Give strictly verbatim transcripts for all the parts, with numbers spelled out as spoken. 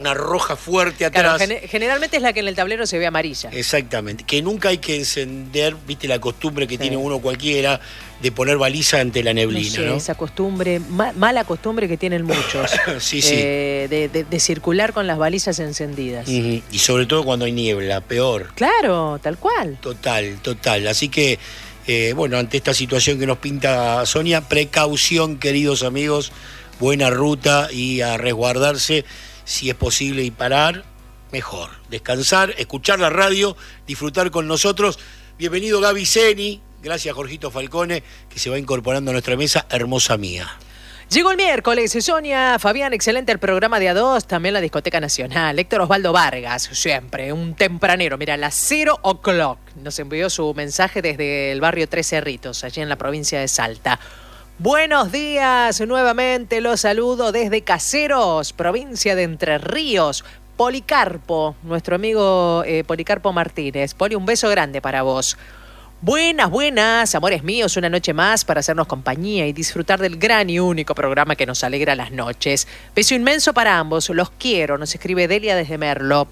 una roja fuerte atrás. Claro, gen generalmente es la que en el tablero se ve amarilla. Exactamente. Que nunca hay que encender, viste, la costumbre que sí. tiene uno cualquiera de poner baliza ante la neblina, no sé, ¿no? Esa costumbre, ma mala costumbre que tienen muchos. sí, sí. Eh, de, de, de circular con las balizas encendidas. Uh-huh. Y sobre todo cuando hay niebla, peor. Claro, tal cual. Total, total. Así que, eh, bueno, ante esta situación que nos pinta Sonia, precaución, queridos amigos, buena ruta y a resguardarse. Si es posible y parar, mejor. Descansar, escuchar la radio, disfrutar con nosotros. Bienvenido Gaby Zeni, gracias Jorgito Falcone, que se va incorporando a nuestra mesa, hermosa mía. Llegó el miércoles, Sonia, Fabián, excelente el programa de A dos, también la Discoteca Nacional. Héctor Osvaldo Vargas, siempre, un tempranero, mira, a las cero o'clock. Nos envió su mensaje desde el barrio Tres Cerritos, allí en la provincia de Salta. Buenos días, nuevamente los saludo desde Caseros, provincia de Entre Ríos. Policarpo, nuestro amigo eh, Policarpo Martínez. Poli, un beso grande para vos. Buenas, buenas, amores míos, una noche más para hacernos compañía y disfrutar del gran y único programa que nos alegra las noches. Beso inmenso para ambos, los quiero, nos escribe Delia desde Merlo.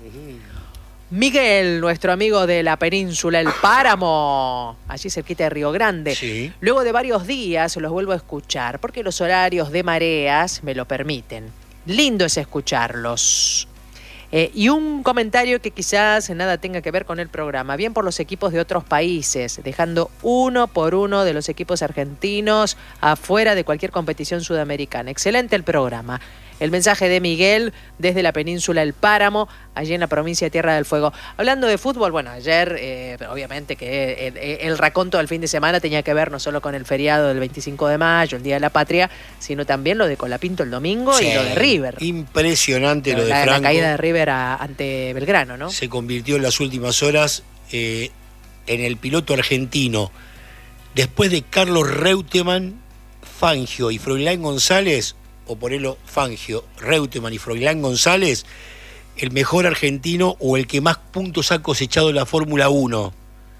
Miguel, nuestro amigo de la península, el Páramo, allí cerquita de Río Grande. Sí. Luego de varios días los vuelvo a escuchar, porque los horarios de mareas me lo permiten. Lindo es escucharlos. Eh, y un comentario que quizás nada tenga que ver con el programa. Bien por los equipos de otros países, dejando uno por uno de los equipos argentinos afuera de cualquier competición sudamericana. Excelente el programa. El mensaje de Miguel desde la península El Páramo, allí en la provincia de Tierra del Fuego. Hablando de fútbol, bueno, ayer, eh, obviamente que el, el raconto del fin de semana tenía que ver no solo con el feriado del veinticinco de mayo, el Día de la Patria, sino también lo de Colapinto el domingo sí, y lo de River. Impresionante lo de la, Franco. La caída de River a, ante Belgrano, ¿no? Se convirtió en las últimas horas eh, en el piloto argentino. Después de Carlos Reutemann, Fangio y Froilán González, o ponerlo Fangio, Reutemann y Froilán González, el mejor argentino o el que más puntos ha cosechado en la Fórmula uno,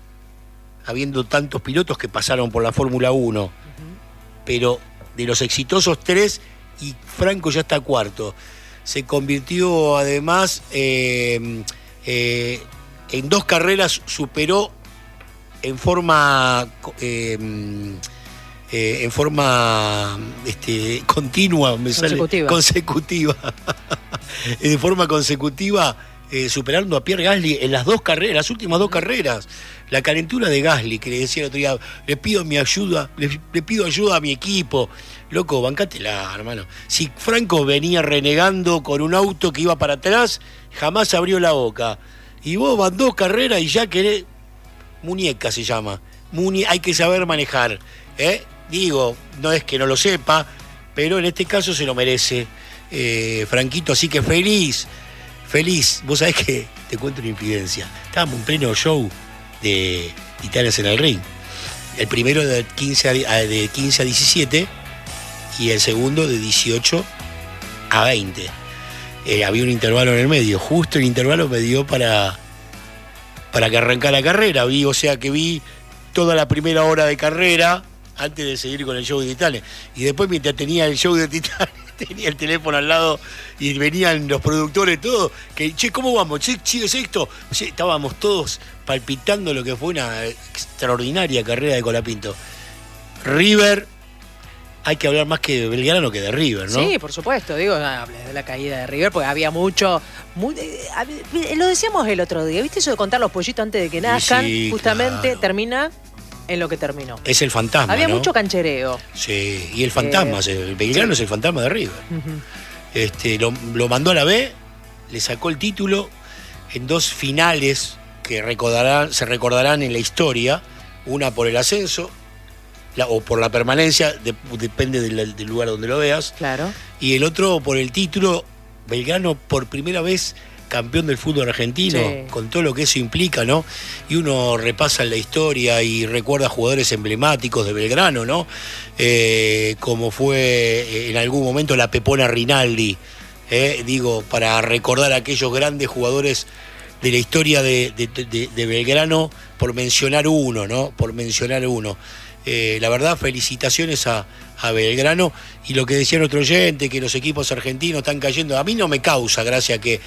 habiendo tantos pilotos que pasaron por la Fórmula uno. Uh-huh. Pero de los exitosos tres, y Franco ya está cuarto. Se convirtió además eh, eh, en dos carreras, superó en forma... Eh, Eh, en forma este, continua, me consecutiva. sale consecutiva, de forma consecutiva, eh, superando a Pierre Gasly en las dos carreras, las últimas dos carreras. La calentura de Gasly, que le decía el otro día, le pido mi ayuda, le, le pido ayuda a mi equipo. Loco, bancátela, hermano. Si Franco venía renegando con un auto que iba para atrás, jamás abrió la boca. Y vos van dos carreras y ya querés... Muñeca se llama. Muñe... Hay que saber manejar, ¿eh? Digo, no es que no lo sepa, pero en este caso se lo merece eh, Franquito, así que feliz, feliz. Vos sabés que, te cuento una infidencia, estábamos en pleno show de Titanes en el Ring. El primero de quince a diecisiete y el segundo de dieciocho a veinte. Eh, había un intervalo en el medio, justo el intervalo me dio para, para que arrancara la carrera. Vi, o sea que vi toda la primera hora de carrera antes de seguir con el show de Titanes. Y después, mientras tenía el show de Titanes, tenía el teléfono al lado y venían los productores, todos, que, che, ¿cómo vamos? Che, che, ¿es esto? Che, estábamos todos palpitando lo que fue una extraordinaria carrera de Colapinto. River, hay que hablar más que de Belgrano que de River, ¿no? Sí, por supuesto, digo, hablé de la caída de River, porque había mucho... Muy, eh, lo decíamos el otro día, ¿viste eso de contar los pollitos antes de que nazcan? Sí, justamente claro. Termina... en lo que terminó. Es el fantasma, Había ¿no? mucho canchereo. Sí, y el fantasma, eh, el Belgrano sí. Es el fantasma de River. Uh-huh. Este, lo, lo mandó a la B, le sacó el título en dos finales que recordarán, se recordarán en la historia, una por el ascenso, la, o por la permanencia, de, depende del, del lugar donde lo veas. Claro. Y el otro por el título, Belgrano por primera vez campeón del fútbol argentino, sí. Con todo lo que eso implica, ¿no? Y uno repasa la historia y recuerda jugadores emblemáticos de Belgrano, ¿no? Eh, como fue en algún momento la Pepona Rinaldi, eh, digo, para recordar a aquellos grandes jugadores de la historia de, de, de, de Belgrano, por mencionar uno, ¿no? Por mencionar uno. Eh, la verdad, felicitaciones a, a Belgrano. Y lo que decía nuestro oyente, que los equipos argentinos están cayendo, a mí no me causa gracia que